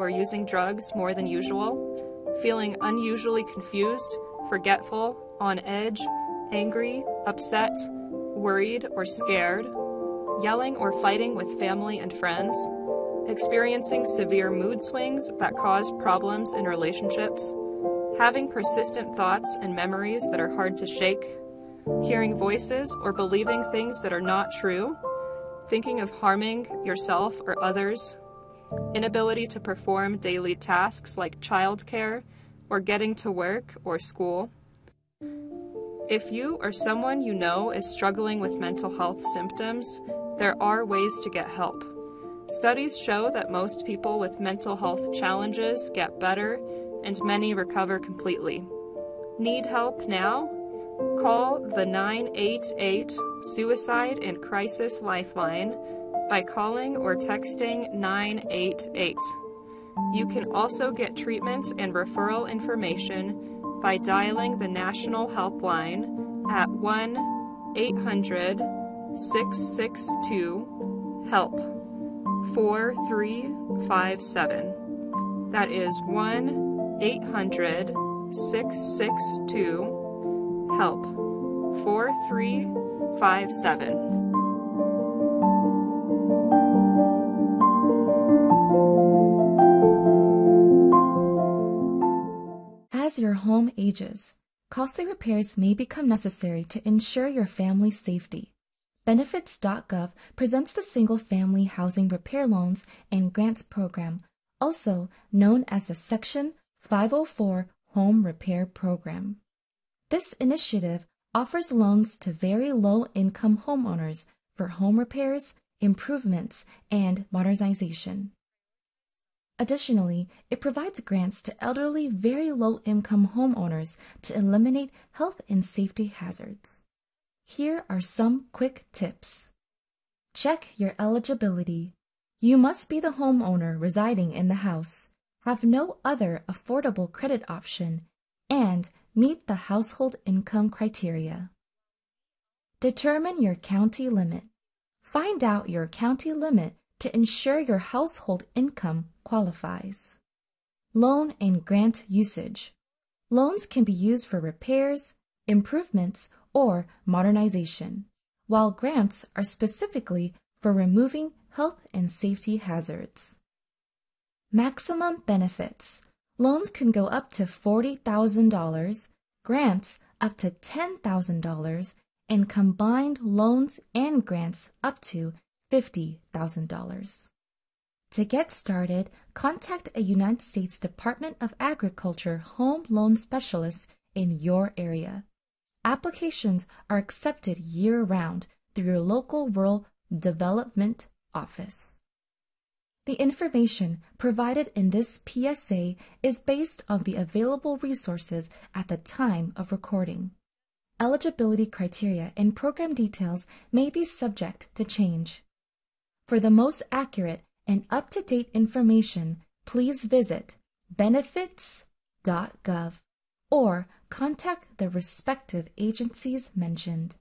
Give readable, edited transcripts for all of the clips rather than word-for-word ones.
or using drugs more than usual, feeling unusually confused, forgetful, on edge, angry, upset, worried, or scared, yelling or fighting with family and friends, experiencing severe mood swings that cause problems in relationships, having persistent thoughts and memories that are hard to shake, hearing voices or believing things that are not true, thinking of harming yourself or others, inability to perform daily tasks like childcare or getting to work or school. If you or someone you know is struggling with mental health symptoms, there are ways to get help. Studies show that most people with mental health challenges get better and many recover completely. Need help now? Call the 988 Suicide and Crisis Lifeline by calling or texting 988. You can also get treatment and referral information by dialing the national helpline at 1-800-662-HELP 4357. That is 1-800-662-HELP 4357. As your home ages, costly repairs may become necessary to ensure your family's safety. Benefits.gov presents the Single Family Housing Repair Loans and Grants Program, also known as the Section 504 Home Repair Program. This initiative offers loans to very low-income homeowners for home repairs, improvements, and modernization. Additionally, it provides grants to elderly, very low-income homeowners to eliminate health and safety hazards. Here are some quick tips. Check your eligibility. You must be the homeowner residing in the house, have no other affordable credit option, and meet the household income criteria. Determine your county limit. Find out your county limit to ensure your household income qualifies. Loan and grant usage. Loans can be used for repairs, improvements, or modernization, while grants are specifically for removing health and safety hazards. Maximum benefits. Loans can go up to $40,000, grants up to $10,000, and combined loans and grants up to $50,000. To get started, contact a United States Department of Agriculture home loan specialist in your area. Applications are accepted year-round through your local rural development office. The information provided in this PSA is based on the available resources at the time of recording. Eligibility criteria and program details may be subject to change. For the most accurate and up-to-date information, please visit benefits.gov or contact the respective agencies mentioned.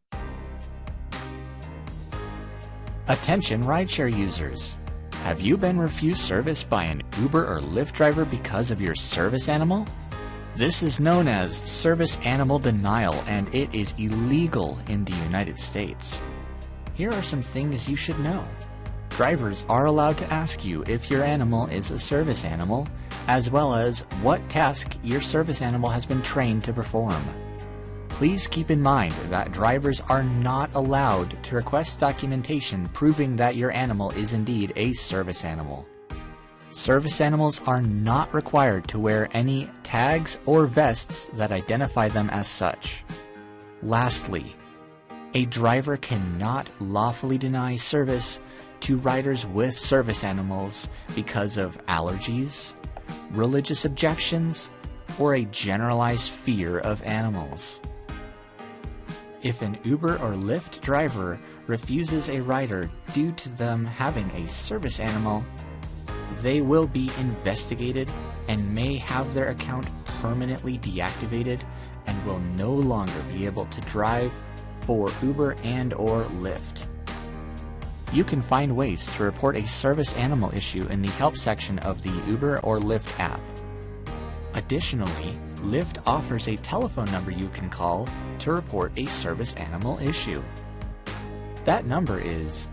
Attention rideshare users! Have you been refused service by an Uber or Lyft driver because of your service animal? This is known as service animal denial, and it is illegal in the United States. Here are some things you should know. Drivers are allowed to ask you if your animal is a service animal, as well as what task your service animal has been trained to perform. Please keep in mind that drivers are not allowed to request documentation proving that your animal is indeed a service animal. Service animals are not required to wear any tags or vests that identify them as such. Lastly, a driver cannot lawfully deny service to riders with service animals because of allergies, religious objections, or a generalized fear of animals. If an Uber or Lyft driver refuses a rider due to them having a service animal, they will be investigated and may have their account permanently deactivated and will no longer be able to drive for Uber and or Lyft. You can find ways to report a service animal issue in the help section of the Uber or Lyft app. Additionally, Lyft offers a telephone number you can call to report a service animal issue. That number is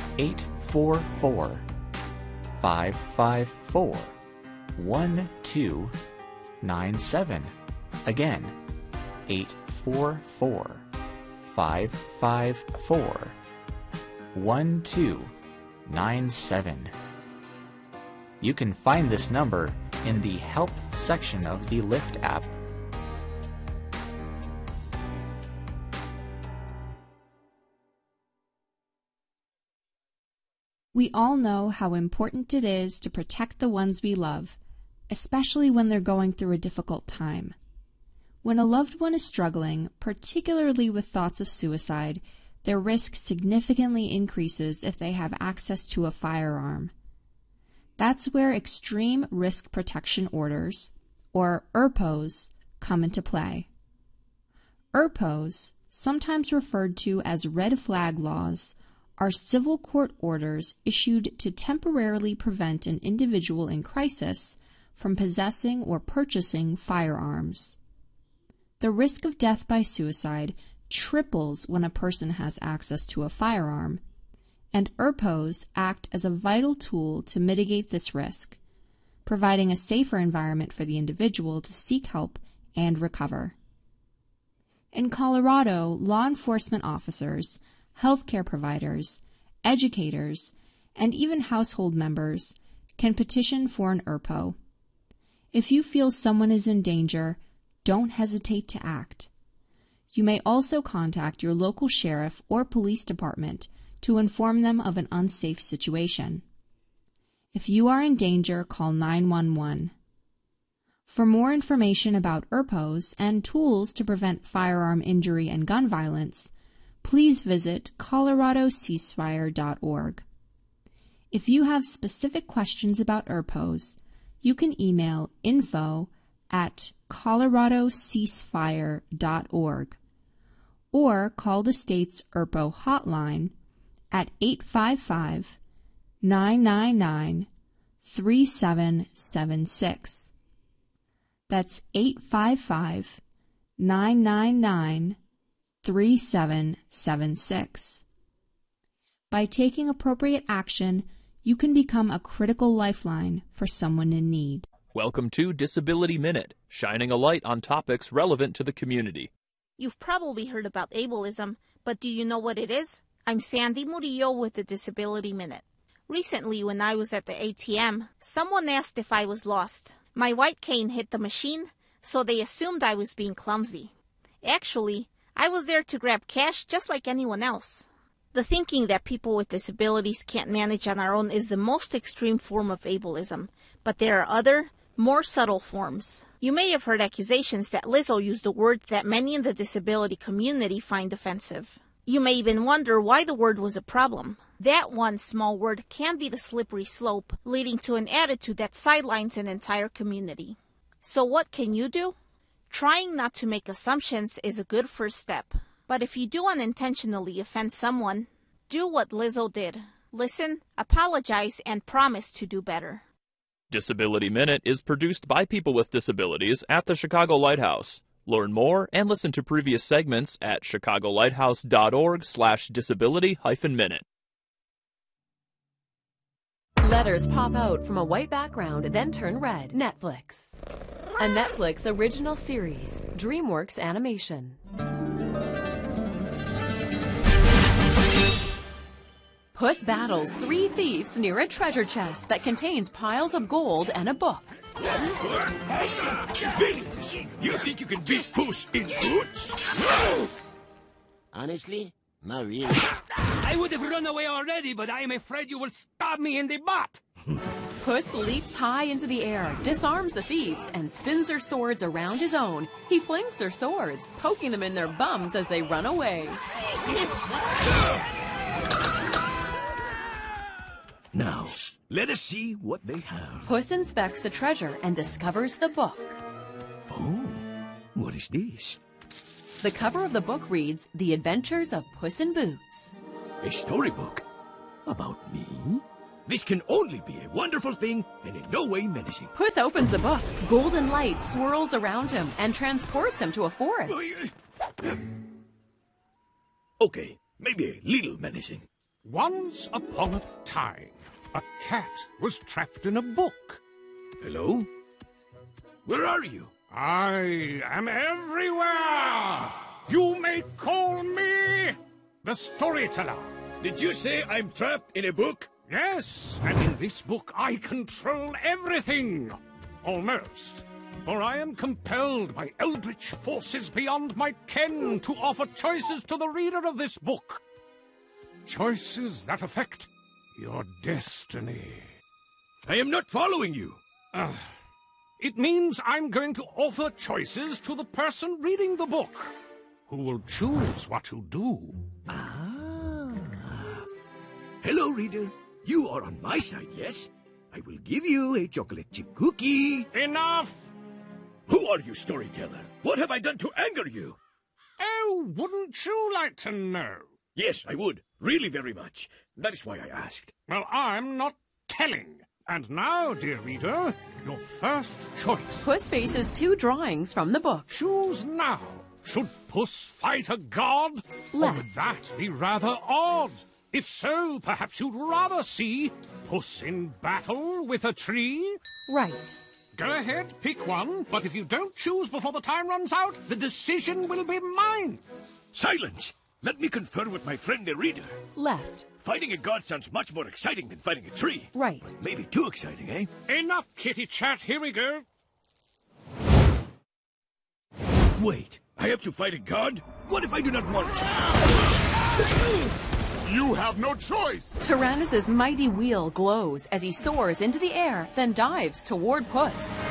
844-554-1297. Again, 844-554-1297. You can find this number in the Help section of the Lyft app. We all know how important it is to protect the ones we love, especially when they're going through a difficult time. When a loved one is struggling, particularly with thoughts of suicide, their risk significantly increases if they have access to a firearm. That's where Extreme Risk Protection Orders, or ERPOs, come into play. ERPOs, sometimes referred to as red flag laws, are civil court orders issued to temporarily prevent an individual in crisis from possessing or purchasing firearms. The risk of death by suicide triples when a person has access to a firearm, and ERPOs act as a vital tool to mitigate this risk, providing a safer environment for the individual to seek help and recover. In Colorado, law enforcement officers, healthcare providers, educators, and even household members can petition for an ERPO. If you feel someone is in danger, don't hesitate to act. You may also contact your local sheriff or police department to inform them of an unsafe situation. If you are in danger, call 911. For more information about ERPOs and tools to prevent firearm injury and gun violence, please visit coloradoceasefire.org. If you have specific questions about ERPOs, you can email info@coloradoceasefire.org or call the state's ERPO hotline at 855-999-3776. That's 855-999-3776. By taking appropriate action, you can become a critical lifeline for someone in need. Welcome to Disability Minute, shining a light on topics relevant to the community. You've probably heard about ableism, but do you know what it is? I'm Sandy Murillo with the Disability Minute. Recently, when I was at the ATM, someone asked if I was lost. My white cane hit the machine, so they assumed I was being clumsy. Actually, I was there to grab cash just like anyone else. The thinking that people with disabilities can't manage on our own is the most extreme form of ableism, but there are other, more subtle forms. You may have heard accusations that Lizzo used a word that many in the disability community find offensive. You may even wonder why the word was a problem. That one small word can be the slippery slope, leading to an attitude that sidelines an entire community. So what can you do? Trying not to make assumptions is a good first step. But if you do unintentionally offend someone, do what Lizzo did. Listen, apologize, and promise to do better. Disability Minute is produced by people with disabilities at the Chicago Lighthouse. Learn more and listen to previous segments at chicagolighthouse.org/disability-minute. Letters pop out from a white background, then turn red. Netflix. A Netflix original series. DreamWorks Animation. Puss battles 3 thieves near a treasure chest that contains piles of gold and a book. Villains! You think you can beat Puss in Boots? Honestly, not really. I would have run away already, but I am afraid you will stab me in the butt. Puss leaps high into the air, disarms the thieves, and spins their swords around his own. He flings their swords, poking them in their bums as they run away. Now, let us see what they have. Puss inspects the treasure and discovers the book. Oh, what is this? The cover of the book reads, The Adventures of Puss in Boots. A storybook. About me? This can only be a wonderful thing and in no way menacing. Puss opens the book. Golden light swirls around him and transports him to a forest. Okay, maybe a little menacing. Once upon a time, a cat was trapped in a book. Hello? Where are you? I am everywhere! You may call me the storyteller. Did you say I'm trapped in a book? Yes, and in this book I control everything. Almost. For I am compelled by eldritch forces beyond my ken to offer choices to the reader of this book. Choices that affect your destiny. I am not following you. It means I'm going to offer choices to the person reading the book, who will choose what to do. Hello, reader. You are on my side, yes? I will give you a chocolate chip cookie. Enough! Who are you, storyteller? What have I done to anger you? Oh, wouldn't you like to know? Yes, I would. Really very much. That is why I asked. Well, I'm not telling. And now, dear reader, your first choice. Puss faces two drawings from the book. Choose now. Should Puss fight a god? Or Left. would that be rather odd? If so, perhaps you'd rather see Puss in battle with a tree? Right. Go ahead, pick one, but if you don't choose before the time runs out, the decision will be mine. Silence! Let me confer with my friend the reader. Left. Fighting a god sounds much more exciting than fighting a tree. Right. Maybe too exciting, eh? Enough kitty chat, here we go. Wait, I have to fight a god? What if I do not want to? You have no choice! Tyrannus' mighty wheel glows as he soars into the air, then dives toward Puss.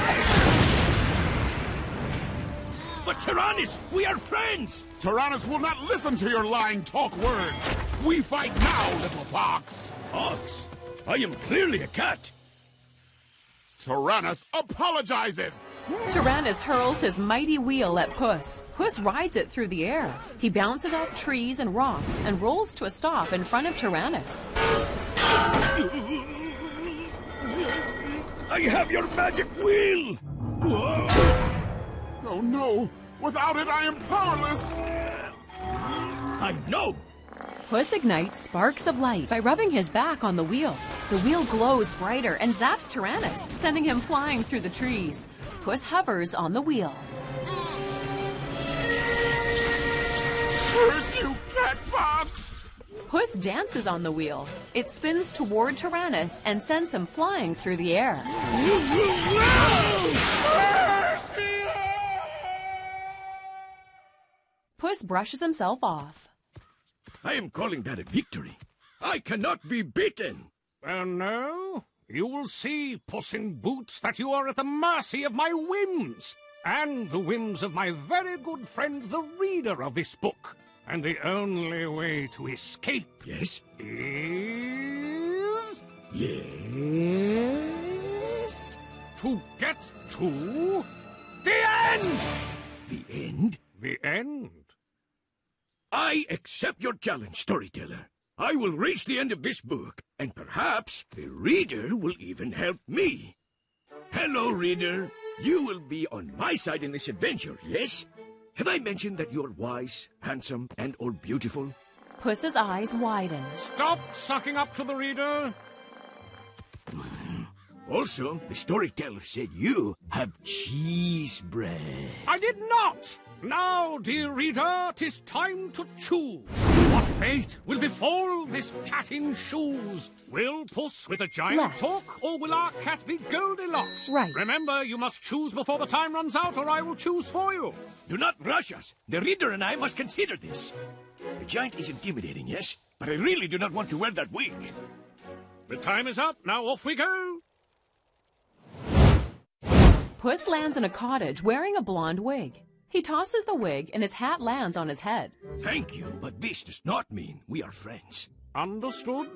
But Tyrannus, we are friends! Tyrannus will not listen to your lying talk words! We fight now, little fox! Fox? I am clearly a cat! Tyrannus apologizes! Tyrannus hurls his mighty wheel at Puss. Puss rides it through the air. He bounces off trees and rocks and rolls to a stop in front of Tyrannus. I have your magic wheel! Whoa. Oh no! Without it, I am powerless! I know! Puss ignites sparks of light by rubbing his back on the wheel. The wheel glows brighter and zaps Tyrannus, sending him flying through the trees. Puss hovers on the wheel. Curse you, cat fox! Puss dances on the wheel. It spins toward Tyrannus and sends him flying through the air. Puss brushes himself off. I am calling that a victory. I cannot be beaten. No. You will see, Puss in Boots, that you are at the mercy of my whims, and the whims of my very good friend, the reader of this book. And the only way to escape, yes, is... Yes? To get to the end! The end? The end. I accept your challenge, storyteller. I will reach the end of this book, and perhaps the reader will even help me. Hello, reader. You will be on my side in this adventure, yes? Have I mentioned that you're wise, handsome, and or beautiful? Puss's eyes widen. Stop sucking up to the reader. Also, the storyteller said you have cheese breath. I did not! Now, dear reader, 'tis time to choose. What fate will befall this cat in shoes? Will Puss with a giant Left. talk, or will our cat be Goldilocks? Right. Remember, you must choose before the time runs out, or I will choose for you. Do not rush us. The reader and I must consider this. The giant is intimidating, yes? But I really do not want to wear that wig. The time is up. Now off we go. Puss lands in a cottage wearing a blonde wig. He tosses the wig and his hat lands on his head. Thank you, but this does not mean we are friends. Understood.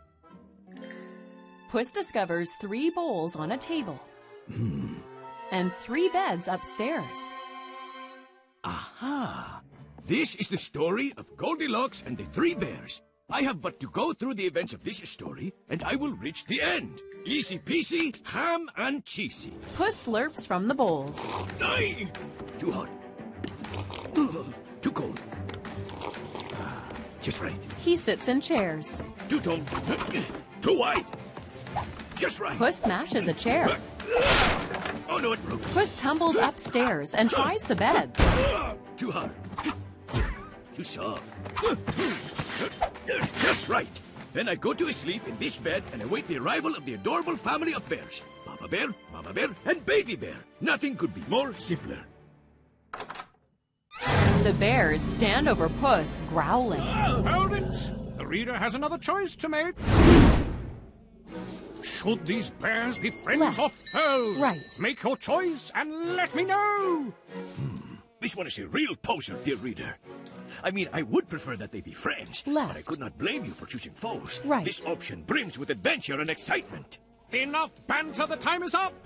Puss discovers 3 bowls on a table. And 3 beds upstairs. Aha! This is the story of Goldilocks and the 3 bears. I have but to go through the events of this story, and I will reach the end. Easy peasy, ham and cheesy. Puss slurps from the bowls. Aye! Too hot. Too cold. Just right. He sits in chairs. Too tall. Too wide. Just right. Puss smashes a chair. Oh no, it broke. Puss tumbles upstairs and tries the beds. Too hard. Too soft. Just right. Then I go to sleep in this bed and await the arrival of the adorable family of bears. Papa Bear, Mama Bear, and Baby Bear. Nothing could be more simpler. The bears stand over Puss, growling. Hold it! The reader has another choice to make. Should these bears be friends Left. or foes? Right. Make your choice and let me know. This one is a real poser, dear reader. I mean, I would prefer that they be friends, Left. but I could not blame you for choosing foes. Right. This option brims with adventure and excitement. Enough banter, the time is up.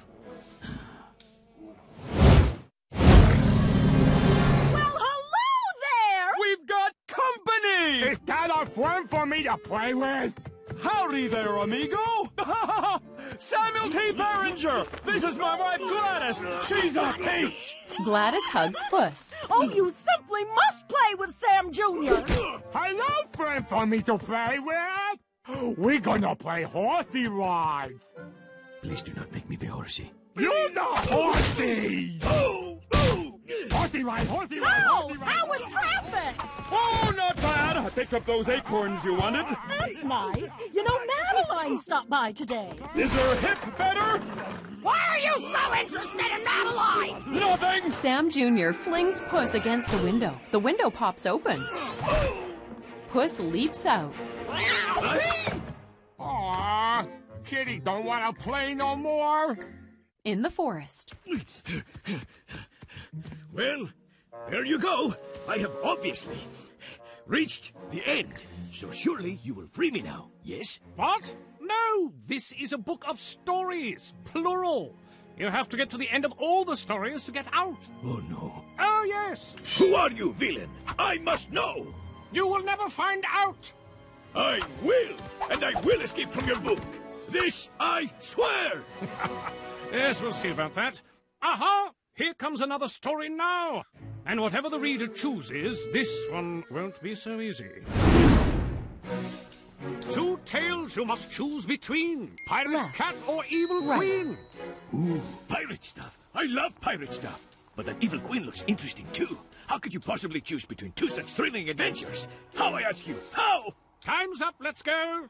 Well, hello there! We've got company! Is that a friend for me to play with? Howdy there, amigo! Samuel T. Berenger! This is my wife Gladys! She's a peach! Gladys hugs Puss. Oh, you simply must play with Sam Jr. Hello, friend for me to play with! We're gonna play horsey ride! Please do not make me the horsey. You're the horsey! Oh! Horsey ride, horsey ride, So, horsey ride! how was traffic? Oh, not bad! I picked up those acorns you wanted. That's nice. You know, Madeline stopped by today. Is her hip better? Why are you so interested in Madeline? Nothing! Sam Jr. flings Puss against a window. The window pops open. Puss leaps out. Aw, Kitty don't want to play no more. In the forest. Well, there you go. I have obviously reached the end. So surely you will free me now, yes? What? No, this is a book of stories, plural. You have to get to the end of all the stories to get out. Oh, no. Oh, yes. Who are you, villain? I must know. You will never find out. I will, and I will escape from your book. This I swear. Yes, we'll see about that. Aha! Here comes another story now. And whatever the reader chooses, this one won't be so easy. Two tales you must choose between. Pirate Left. cat or evil Right. queen. Ooh, pirate stuff. I love pirate stuff. But that evil queen looks interesting, too. How could you possibly choose between two such thrilling adventures? How, I ask you? How? Time's up, let's go.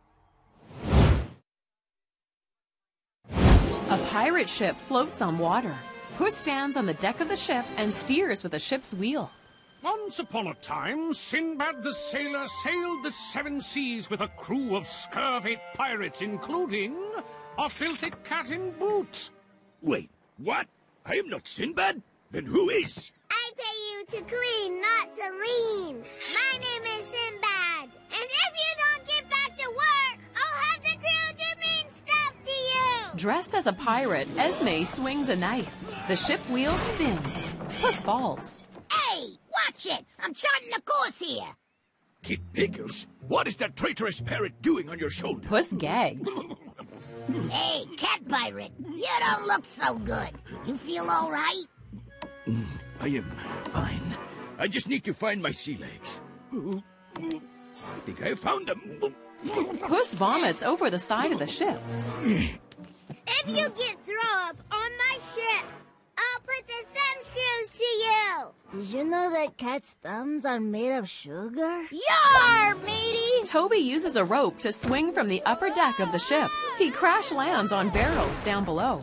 A pirate ship floats on water. Puss stands on the deck of the ship and steers with the ship's wheel. Once upon a time, Sinbad the sailor sailed the seven seas with a crew of scurvy pirates, including a filthy cat in boots. Wait, what? I am not Sinbad? Then who is? I pay you to clean, not to lean. My name is Sinbad. And if you don't get back to work, I'll have the crew do mean stuff to you. Dressed as a pirate, Esme swings a knife. The ship wheel spins. Puss falls. Hey, watch it. I'm charting a course here. Kid Pickles? What is that traitorous parrot doing on your shoulder? Puss gags. Hey, cat pirate, you don't look so good. You feel all right? I am fine. I just need to find my sea legs. I think I have found them. Puss vomits over the side of the ship. If you get throw up on my ship, I'll put the thumb screws to you. Did you know that cats' thumbs are made of sugar? Yar, matey! Toby uses a rope to swing from the upper deck of the ship. He crash lands on barrels down below.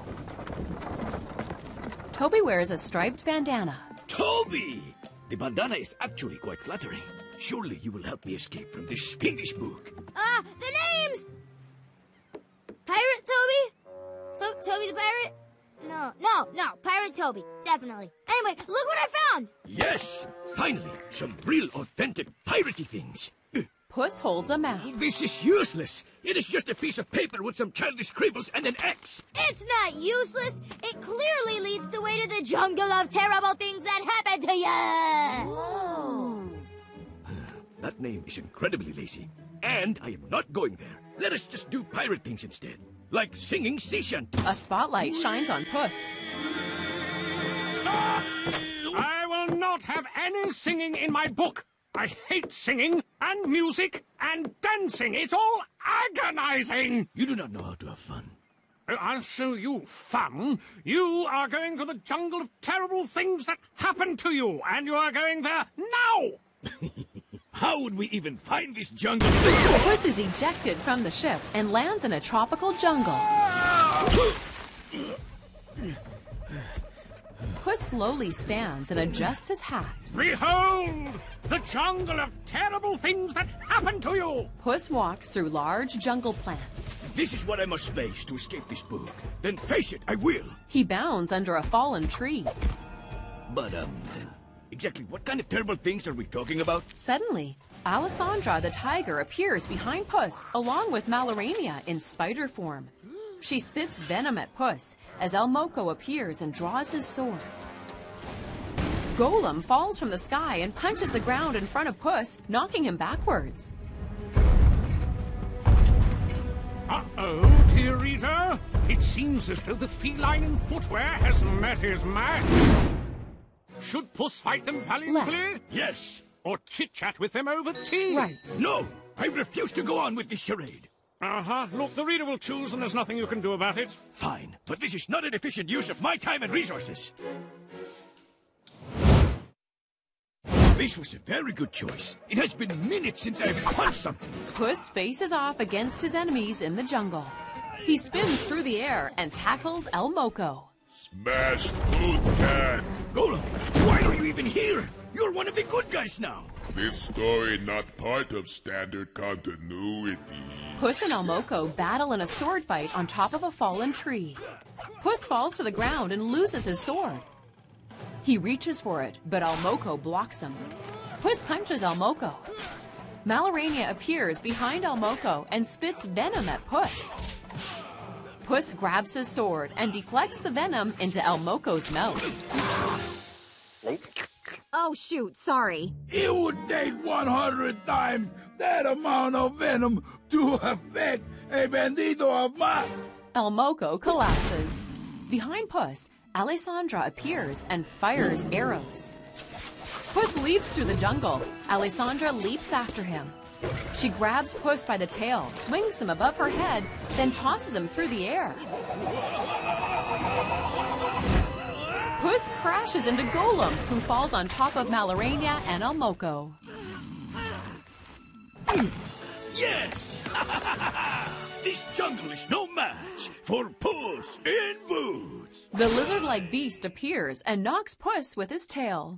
Toby wears a striped bandana. Toby! The bandana is actually quite flattering. Surely you will help me escape from this fiendish book. The name's... Pirate Toby? Toby the Pirate? No, Pirate Toby, definitely. Anyway, look what I found! Yes! Finally, some real authentic piratey things. Puss holds a map. This is useless. It is just a piece of paper with some childish scribbles and an X. It's not useless. It clearly leads the way to the jungle of terrible things that happen to you. Whoa. That name is incredibly lazy. And I am not going there. Let us just do pirate things instead. Like singing sea shanties. A spotlight shines on Puss. Stop! I will not have any singing in my book. I hate singing and music and dancing. It's all agonizing. You do not know how to have fun. I'll show you fun. You are going to the jungle of terrible things that happen to you, and you are going there now. How would we even find this jungle? Puss is ejected from the ship and lands in a tropical jungle. Puss slowly stands and adjusts his hat. Behold, the jungle of terrible things that happen to you. Puss walks through large jungle plants. This is what I must face to escape this book. Then face it, I will. He bounds under a fallen tree. But, exactly what kind of terrible things are we talking about? Suddenly, Alessandra the tiger appears behind Puss, along with Malorania in spider form. She spits venom at Puss as El Moco appears and draws his sword. Golem falls from the sky and punches the ground in front of Puss, knocking him backwards. Uh-oh, dear reader. It seems as though the feline in footwear has met his match. Should Puss fight them valiantly? Left. Yes. Or chit-chat with them over tea? Right. No, I refuse to go on with this charade. Uh-huh. Look, the reader will choose and there's nothing you can do about it. Fine, but this is not an efficient use of my time and resources. This was a very good choice. It has been minutes since I've punched something. Puss faces off against his enemies in the jungle. He spins through the air and tackles El Moco. Smash Boot Cat! Golem, why are you even here? You're one of the good guys now. This story not part of standard continuity. Puss and El Moco battle in a sword fight on top of a fallen tree. Puss falls to the ground and loses his sword. He reaches for it, but El Moco blocks him. Puss punches El Moco. Malorania appears behind El Moco and spits venom at Puss. Puss grabs his sword and deflects the venom into El Moco's mouth. Oh, shoot, sorry. It would take 100 times that amount of venom to affect a bandito of mine. El Moco collapses. Behind Puss, Alessandra appears and fires arrows. Puss leaps through the jungle. Alessandra leaps after him. She grabs Puss by the tail, swings him above her head, then tosses him through the air. Puss crashes into Golem, who falls on top of Malorania and El Moco. Yes! This jungle is no match for Puss in Boots. The lizard-like beast appears and knocks Puss with his tail.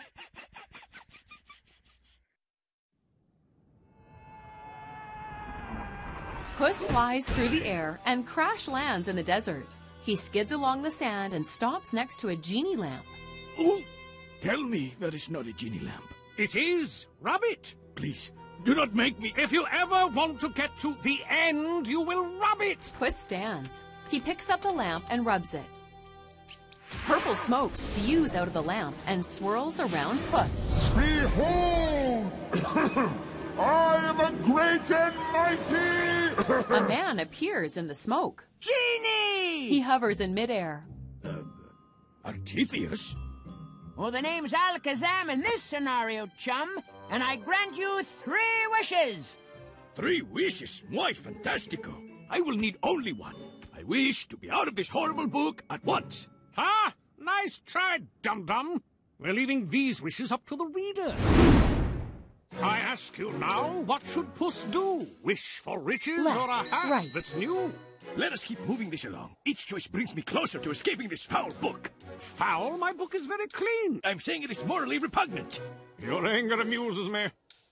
Puss flies through the air and crash lands in the desert. He skids along the sand and stops next to a genie lamp. Oh, tell me that is not a genie lamp. It is. Rub it. Please, do not make me... If you ever want to get to the end, you will rub it. Puss stands. He picks up the lamp and rubs it. Purple smoke spews out of the lamp and swirls around Puss. Behold! I am a great and mighty! A man appears in the smoke. Genie! He hovers in midair. Artithius? Well, the name's Alakazam in this scenario, chum, and I grant you 3 wishes. 3 wishes? Why, fantastico. I will need only one. I wish to be out of this horrible book at once. Ah, nice try, dum-dum. We're leaving these wishes up to the reader. I ask you now, what should Puss do? Wish for riches Left, or a hat right. that's new? Let us keep moving this along. Each choice brings me closer to escaping this foul book. Foul? My book is very clean. I'm saying it is morally repugnant. Your anger amuses me.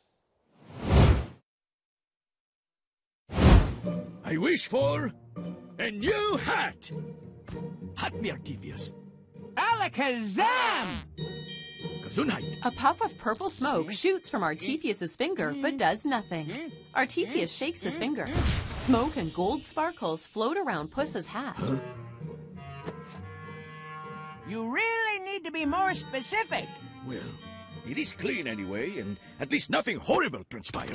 I wish for a new hat. Hat me, Artithius. Alakazam! Gesundheit. A puff of purple smoke shoots from Artithius's finger, but does nothing. Artithius shakes his finger. Smoke and gold sparkles float around Puss's hat. Huh? You really need to be more specific. Well, It is clean anyway, and at least nothing horrible transpired.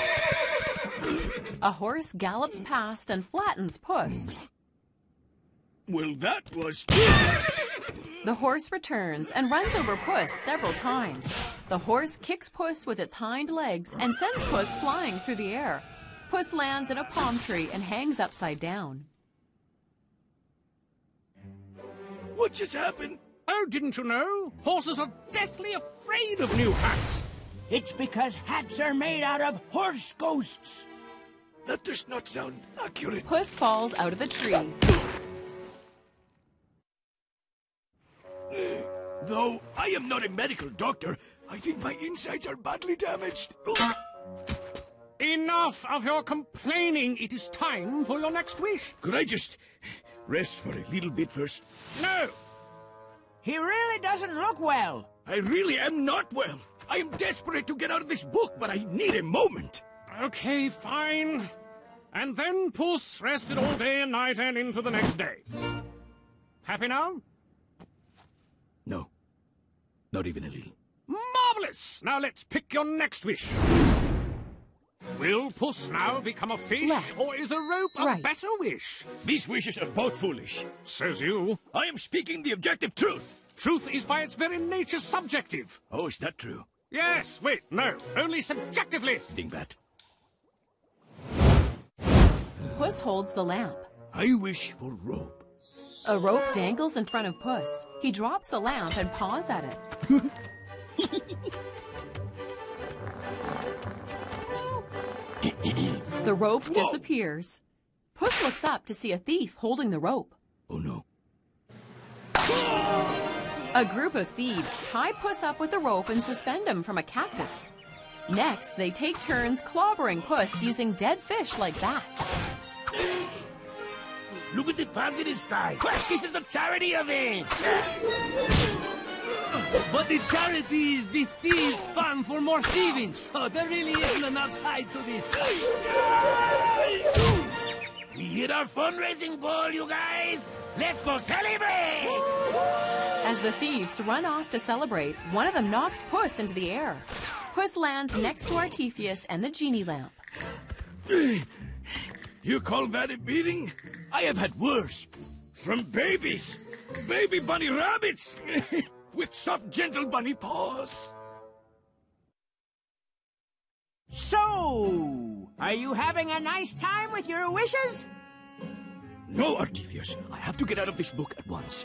A horse gallops past and flattens Puss. Well, that was... The horse returns and runs over Puss several times. The horse kicks Puss with its hind legs and sends Puss flying through the air. Puss lands in a palm tree and hangs upside down. What just happened? Oh, didn't you know? Horses are deathly afraid of new hats. It's because hats are made out of horse ghosts. That does not sound accurate. Puss falls out of the tree. Though I am not a medical doctor, I think my insides are badly damaged. Enough of your complaining. It is time for your next wish. Could I just rest for a little bit first? No. He really doesn't look well. I really am not well. I am desperate to get out of this book, but I need a moment. Okay, fine. And then Puss rested all day and night and into the next day. Happy now? No. Not even a little. Marvelous! Now let's pick your next wish. Will Puss now become a fish, or is a rope a better wish? These wishes are both foolish. Says you. I am speaking the objective truth. Truth is by its very nature subjective. Oh, is that true? Yes, wait, no, only subjectively. Dingbat. Puss holds the lamp. I wish for rope. A rope dangles in front of Puss. He drops the lamp and paws at it. The rope disappears. Puss looks up to see a thief holding the rope. Oh no. A group of thieves tie Puss up with the rope and suspend him from a cactus. Next, they take turns clobbering Puss using dead fish like that. Look at the positive side. This is a charity event. But the charity is the Thieves Fund for more thieving, so there really isn't enough side to this. We hit our fundraising goal, you guys. Let's go celebrate! As the thieves run off to celebrate, one of them knocks Puss into the air. Puss lands next to Artephius and the genie lamp. You call that a beating? I have had worse. From babies. Baby bunny rabbits. With soft, gentle bunny paws. So, are you having a nice time with your wishes? No, Artephius. I have to get out of this book at once.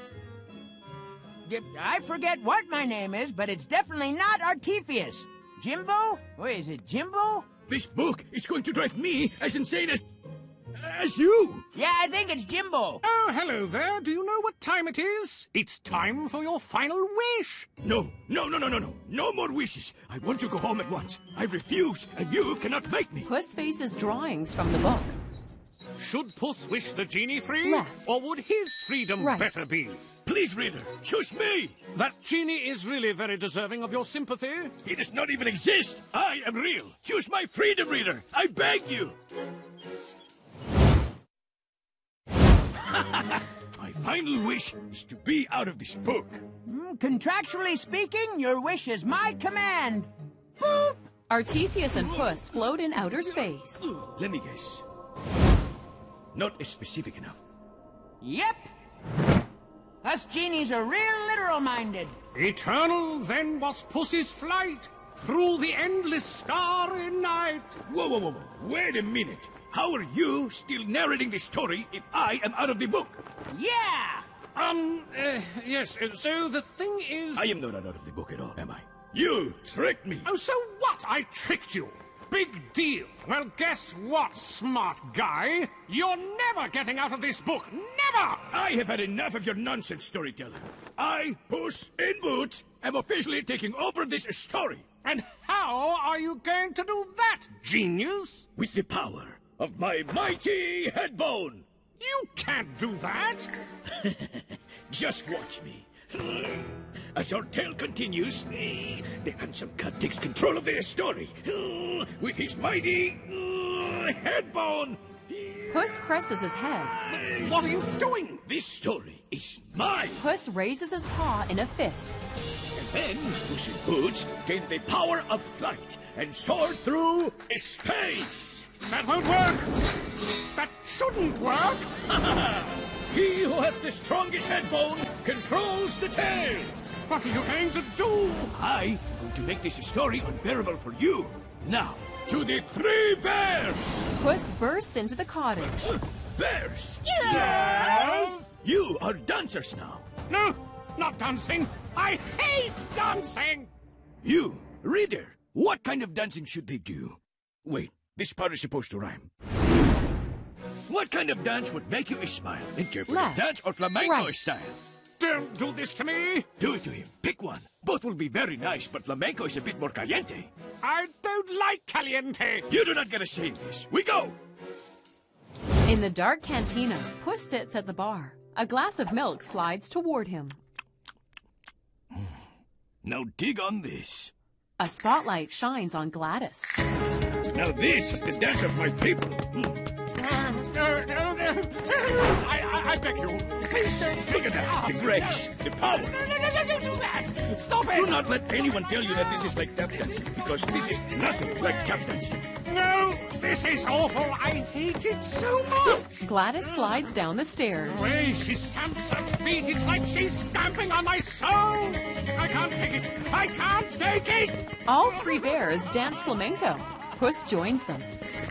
I forget what my name is, but it's definitely not Artephius. Jimbo? Or is it Jimbo? This book is going to drive me as insane as you. Yeah, I think it's Jimbo. Oh, hello there. Do you know what time it is? It's time for your final wish. No. No more wishes. I want to go home at once. I refuse, and you cannot make me. Puss faces drawings from the book. Should Puss wish the genie free? Left. Or would his freedom better be? Please, reader, choose me. That genie is really very deserving of your sympathy. He does not even exist. I am real. Choose my freedom, reader. I beg you. My final wish is to be out of this book. Contractually speaking, your wish is my command. Boop! Artephius and Puss float in outer space. Let me guess. Not specific enough. Yep. Us genies are real literal-minded. Eternal then was Puss's flight through the endless starry night. Whoa. Wait a minute. How are you still narrating the story if I am out of the book? Yeah! Yes, so the thing is... I am not out of the book at all, am I? You tricked me! Oh, so what? I tricked you! Big deal! Well, guess what, smart guy? You're never getting out of this book! Never! I have had enough of your nonsense, storyteller. I, Puss in Boots, am officially taking over this story. And how are you going to do that, genius? With the power of my mighty head bone. You can't do that! Just watch me. As our tale continues, the handsome cat takes control of the story with his mighty head bone. Puss presses his head. What are you doing? This story is mine. Puss raises his paw in a fist. And Then Puss in Boots gained the power of flight and soared through space. That won't work! That shouldn't work! He who has the strongest head bone controls the tail. What are you going to do? I'm going to make this story unbearable for you. Now, to the 3 bears! Puss bursts into the cottage. Bears! Yes! You are dancers now. No, not dancing. I hate dancing! You, Reader, what kind of dancing should they do? Wait, this part is supposed to rhyme. What kind of dance would make you smile? Interpretive dance or flamenco style? Don't do this to me! Do it to him. Pick one. Both will be very nice, but flamenco is a bit more caliente. I don't like caliente. You do not get a say in this. We go! In the dark cantina, Puss sits at the bar. A glass of milk slides toward him. Now dig on this. A spotlight shines on Gladys. Now this is the dance of my people. I beg you. Please don't. Look at that. The grace. The power. Don't do that. Stop it. Do not let anyone tell you that this is like tap dancing, because this is nothing like tap dancing. No, this is awful. I hate it so much. Gladys slides down the stairs. The way she stamps her feet, it's like she's stamping on my soul. I can't take it. I can't take it. All 3 bears dance flamenco. Puss joins them.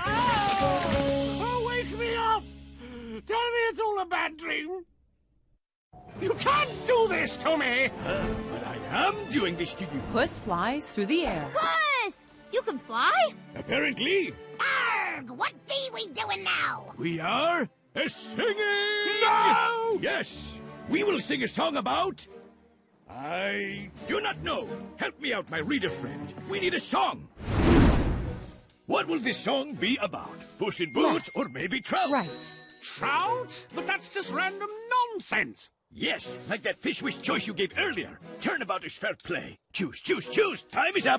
Oh, wake me up. Tell me it's all a bad dream. You can't do this to me. But I am doing this to you. Puss flies through the air. Puss! You can fly? Apparently. Arrgh! What be we doing now? We are singing! No! Yes! We will sing a song about... I do not know. Help me out, my reader friend. We need a song. What will this song be about? Puss in Boots or maybe Trout? Right. Trout? But that's just random nonsense. Yes, like that fish wish choice you gave earlier. Turnabout is fair play. Choose, choose, choose. Time is up.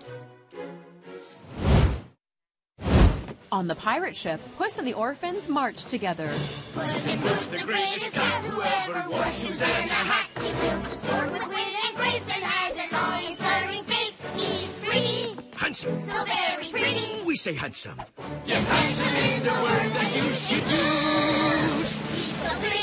On the pirate ship, Puss and the orphans march together. Puss in Boots, the greatest cat who ever wore shoes and a hat. He wields a sword with wit and grace and has an always stirring face. He's pretty. Handsome. So very pretty. We say handsome. Yes, handsome is the word that you should use. He's so pretty.